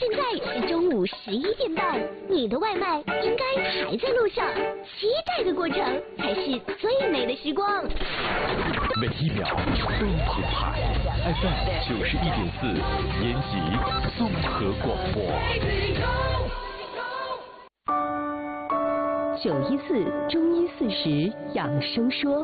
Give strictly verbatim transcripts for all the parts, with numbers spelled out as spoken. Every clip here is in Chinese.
现在是中午十一点半，你的外卖应该还在路上，期待的过程才是最美的时光。 每一秒都澎湃 ，F M 九十一点四，延吉综合广播。 九一四中医四十养生说。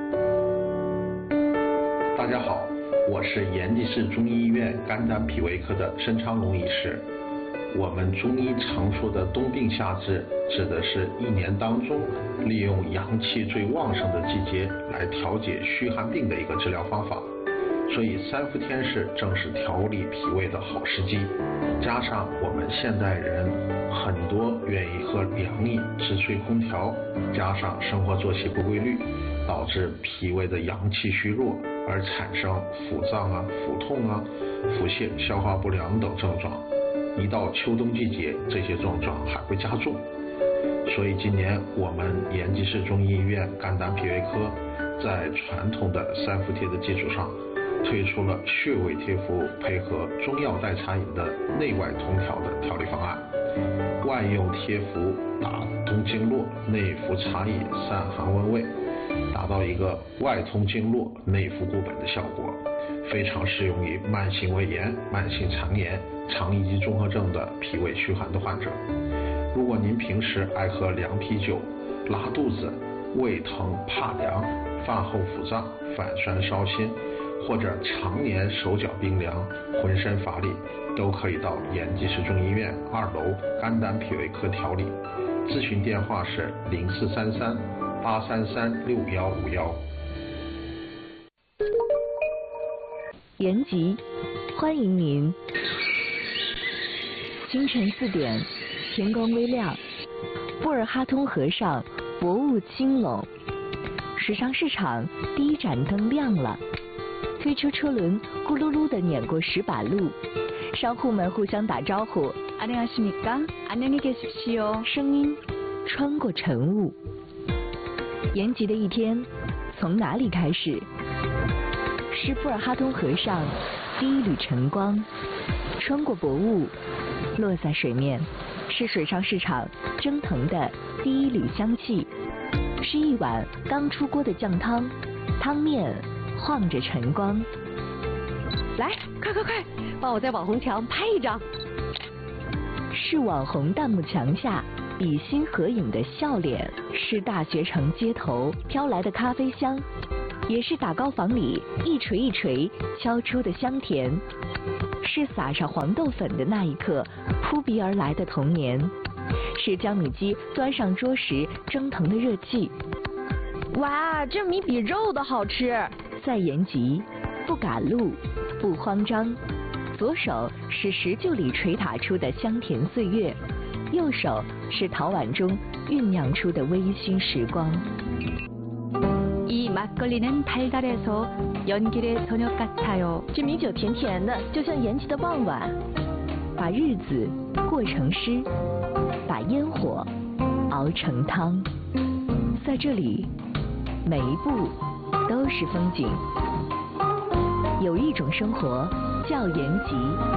大家好，我是延吉市中医医院肝胆脾胃科的申昌龙医师。我们中医常说的冬病夏治，指的是一年当中利用阳气最旺盛的季节来调节虚寒病的一个治疗方法。所以三伏天是正是调理脾胃的好时机。加上我们现代人很多愿意喝凉饮、直吹空调，加上生活作息不规律，导致脾胃的阳气虚弱，而产生腹胀啊、腹痛啊、腹泻、消化不良等症状。一到秋冬季节，这些症状还会加重。所以今年我们延吉市中医医院肝胆脾胃科在传统的三伏贴的基础上，推出了穴位贴敷配合中药代茶饮的内外同调的调理方案。外用贴敷打通经络，内服茶饮散寒温胃，达到一个外通经络、内服固本的效果，非常适用于慢性胃炎、慢性肠炎、肠易激综合症的脾胃虚寒的患者。如果您平时爱喝凉啤酒、拉肚子、胃疼怕凉、饭后腹胀、反酸烧心，或者常年手脚冰凉、浑身乏力，都可以到延吉市中医院二楼肝胆脾胃科调理。咨询电话是零四三三八三三六幺五幺。 延吉，欢迎您。清晨四点，天光微亮，布尔哈通河上薄雾轻拢，水上市场第一盏灯亮了。推车车轮咕噜噜地碾过石板路，商户们互相打招呼。안녕하십니까？안녕히계십시오。声音穿过晨雾。延吉的一天从哪里开始？是布尔哈通河上第一缕晨光，穿过薄雾，落在水面，是水上市场蒸腾的第一缕香气，是一碗刚出锅的酱汤，汤面晃着晨光。来，快快快，帮我在网红墙拍一张。是网红弹幕墙下比心合影的笑脸，是大学城街头飘来的咖啡香，也是打糕房里一锤一锤敲出的香甜，是撒上黄豆粉的那一刻扑鼻而来的童年，是江米鸡端上桌时蒸腾的热气。 哇，这米比肉的好吃！ 在延吉，不赶路，不慌张。左手是石臼里捶打出的香甜岁月，右手是陶碗中酝酿出的微醺时光。 이 막걸리는 달달해서 연길의 저녁 같아요。 这米酒甜甜的，就像延吉的傍晚。 把日子过成诗，把烟火熬成汤。在这里，每一步都是风景。有一种生活叫延吉。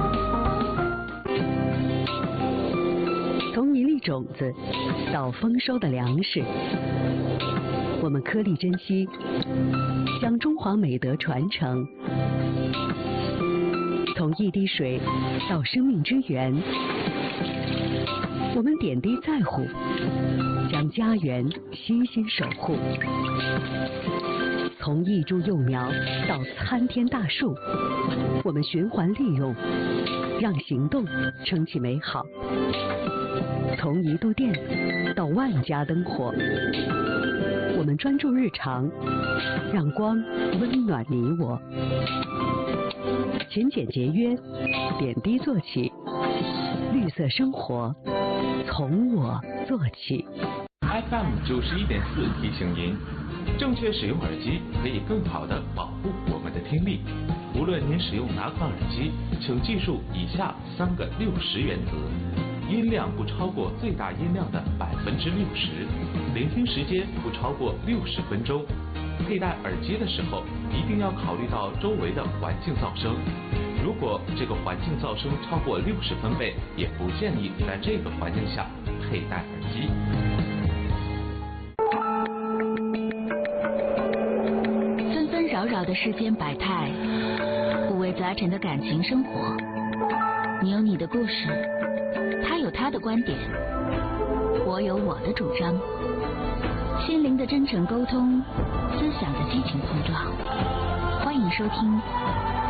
从一粒种子到丰收的粮食，我们颗粒珍惜，将中华美德传承。从一滴水到生命之源，我们点滴在乎，将家园悉心守护。从一株幼苗到参天大树，我们循环利用，让行动撑起美好。从一度电到万家灯火，我们专注日常，让光温暖你我。勤俭节约，点滴做起，绿色生活从我做起。 F M 九十一点四提醒您，正确使用耳机可以更好地保护我们的听力。无论您使用哪款耳机，请记住以下三个六十原则：音量不超过最大音量的百分之六十，聆听时间不超过六十分钟。佩戴耳机的时候，一定要考虑到周围的环境噪声。 如果这个环境噪声超过六十分贝，也不建议在这个环境下佩戴耳机。 纷纷扰扰的世间百态，五味杂陈的感情生活。你有你的故事，他有他的观点，我有我的主张。心灵的真诚沟通，思想的激情碰撞。欢迎收听